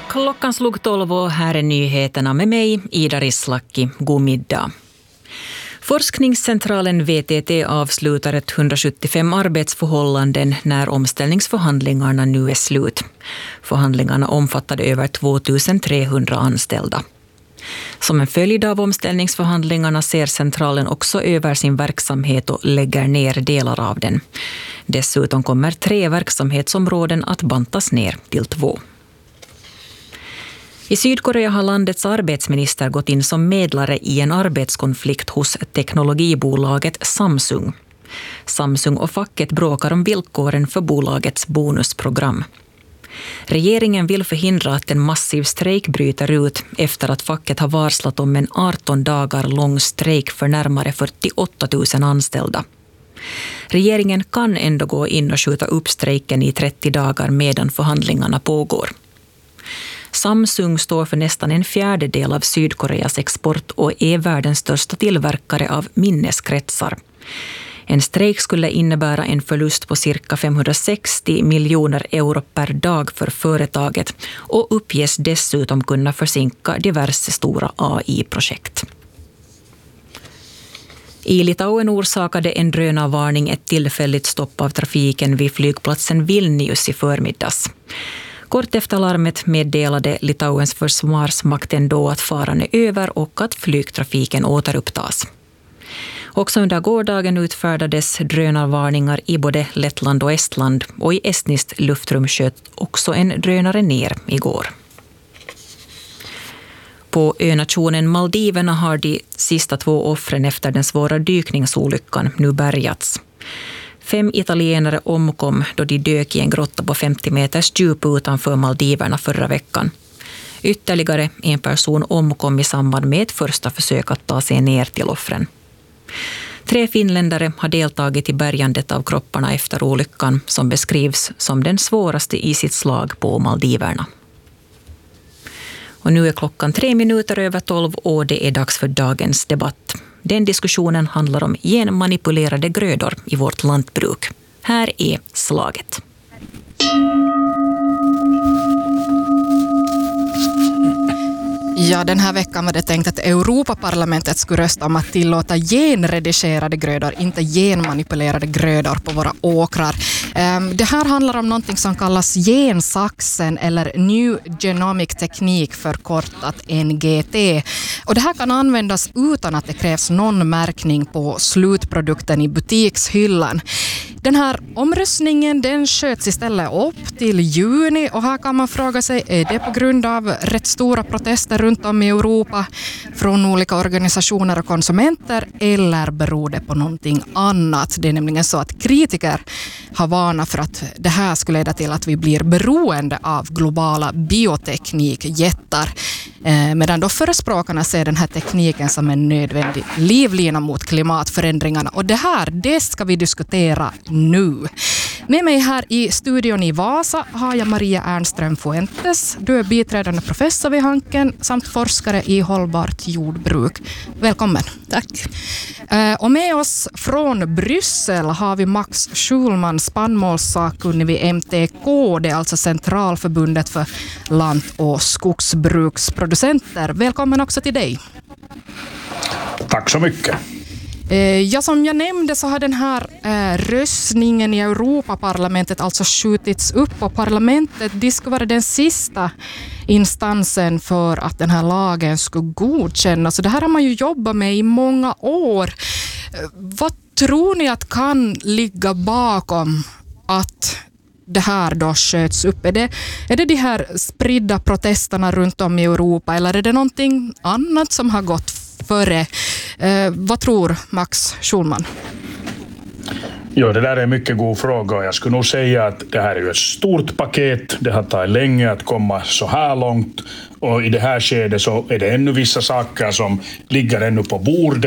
Klockan slog 12 och här är nyheterna med mig, Ida Rislaki. God middag. Forskningscentralen VTT avslutar 175 arbetsförhållanden när omställningsförhandlingarna nu är slut. Förhandlingarna omfattade över 2300 anställda. Som en följd av omställningsförhandlingarna ser centralen också över sin verksamhet och lägger ner delar av den. Dessutom kommer 3 verksamhetsområden att bantas ner till 2. I Sydkorea har landets arbetsminister gått in som medlare i en arbetskonflikt hos teknologibolaget Samsung. Samsung och facket bråkar om villkoren för bolagets bonusprogram. Regeringen vill förhindra att en massiv strejk bryter ut efter att facket har varslat om en 18 dagar lång strejk för närmare 48 000 anställda. Regeringen kan ändå gå in och skjuta upp strejken i 30 dagar medan förhandlingarna pågår. Samsung står för nästan 1/4 av Sydkoreas export och är världens största tillverkare av minneskretsar. En strejk skulle innebära en förlust på cirka 560 miljoner euro per dag för företaget och uppges dessutom kunna försinka diverse stora AI-projekt. I Litauen orsakade en drönarvarning ett tillfälligt stopp av trafiken vid flygplatsen Vilnius i förmiddags. Kort efter larmet meddelade Litauens försvarsmakten då att faran är över och att flygtrafiken återupptas. Också under gårdagen utfärdades drönarvarningar i både Lettland och Estland och i estniskt luftrum sköt också en drönare ner igår. På önationen Maldiverna har de sista 2 offren efter den svåra dykningsolyckan nu bärgats. 5 italienare omkom då de dök i en grotta på 50 meters djup utanför Maldiverna förra veckan. Ytterligare en person omkom i samband med ett första försök att ta sig ner till offren. 3 finländare har deltagit i bärgandet av kropparna efter olyckan som beskrivs som den svåraste i sitt slag på Maldiverna. Och nu är klockan 3 minuter över 12 och det är dags för dagens debatt. Den diskussionen handlar om genmanipulerade grödor i vårt lantbruk. Här är slaget. Ja, den här veckan var det tänkt att Europaparlamentet skulle rösta om att tillåta genredigerade grödor, inte genmanipulerade grödor på våra åkrar. Det här handlar om någonting som kallas gensaxen eller New Genomic Teknik, förkortat NGT. Och det här kan användas utan att det krävs någon märkning på slutprodukten i butikshyllan. Den här omröstningen den sköts istället upp till juni och här kan man fråga sig, är det på grund av rätt stora protester runt om i Europa från olika organisationer och konsumenter eller beror det på någonting annat? Det är nämligen så att kritiker har varnat för att det här skulle leda till att vi blir beroende av globala bioteknikjättar. Medan då förespråkarna ser den här tekniken som en nödvändig livlina mot klimatförändringarna. Och det ska vi diskutera nu. Med mig här i studion i Vasa har jag Maria Ernström Fuentes. Du är biträdande professor vid Hanken samt forskare i hållbart jordbruk. Välkommen. Tack. Och med oss från Bryssel har vi Max Schulman, spannmålssakkunnig vid MTK, det är alltså Centralförbundet för lant- och skogsbruksproducenter. Välkommen också till dig. Tack så mycket. Ja, som jag nämnde så har den här röstningen i Europaparlamentet alltså skjutits upp och parlamentet det ska vara den sista instansen för att den här lagen ska godkännas. Så det här har man ju jobbat med i många år. Vad tror ni att kan ligga bakom att det här då sköts upp? Är det de här spridda protesterna runt om i Europa eller är det någonting annat som har gått före? Vad tror Max Schulman? Ja, det där är en mycket god fråga och jag skulle nog säga att det här är ju ett stort paket. Det har tagit länge att komma så här långt och i det här skedet så är det ännu vissa saker som ligger ännu på bordet.